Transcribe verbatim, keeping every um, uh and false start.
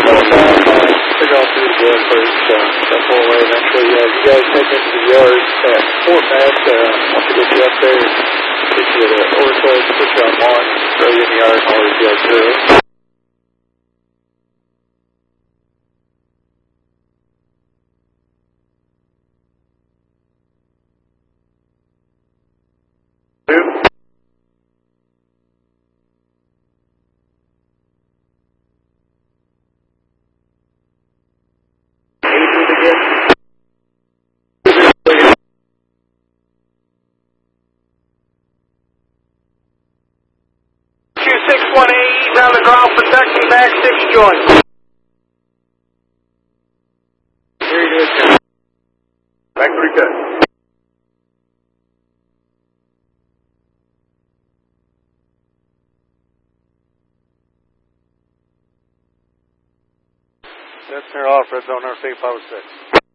Figure out who to go first, uh, that full away eventually. Uh, you guys head into the yard at Fort Matt, uh, once we get you up there, get you at uh, Ortho's, put you on one, throw you in the yard, and always be out zero. Two. two six one eight on the ground, protection, back six joint. Very good. Back three cut. That's their off, red zone, our safe, power six.